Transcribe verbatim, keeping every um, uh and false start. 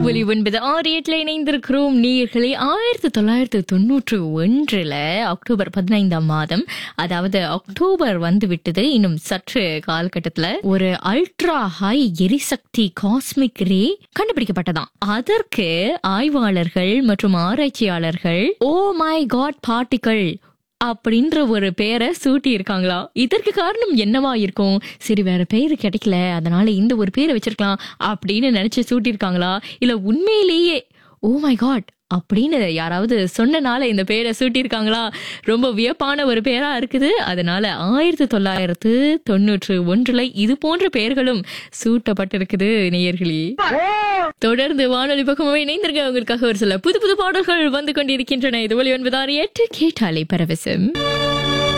ஒலி ஒன்பது ஆறு எட்டுல இணைந்திருக்கிறோம் நேயர்களே. ஆயிரத்தி தொள்ளாயிரத்தி தொண்ணூற்று ஒன்றுல அக்டோபர் பதினைந்தாம் மாதம், அதாவது அக்டோபர் வந்து விட்டது இன்னும் சற்று காலகட்டத்துல, ஒரு அல்ட்ரா ஹை எரிசக்தி காஸ்மிக் ரே கண்டுபிடிக்கப்பட்டதாம். அதற்கு ஆய்வாளர்கள் மற்றும் ஆராய்ச்சியாளர்கள் ஓ மை காட் பார்ட்டிகள் அப்படின்ற ஒரு பெயரை சூட்டி இருக்காங்களா. இதற்கு காரணம் என்னவா இருக்கும்? சரி, வேற பெயரு கிடைக்கல, அதனால இந்த ஒரு பேரை வச்சிருக்கலாம் அப்படின்னு நினைச்சு சூட்டி இருக்காங்களா, இல்ல உண்மையிலேயே ஓ மை காட் அப்படின்னு யாராவது சொன்னனால இந்த பேரை சூட்டி இருக்காங்களா? ரொம்ப வியப்பான ஒரு பேரா இருக்குது. அதனால ஆயிரத்தி தொள்ளாயிரத்து தொண்ணூற்று ஒன்றுல இது போன்ற பெயர்களும் சூட்டப்பட்டிருக்குது நேயர்களே. தொடர்ந்து வானொலி பக்கமாக இணைந்திருக்க உங்களுக்காக ஒரு சில புது புது பாடல்கள் வந்து கொண்டிருக்கின்றன. இது ஒலி ஒன்பது ஆறு எட்டு கேட்டாலே பரவசம்.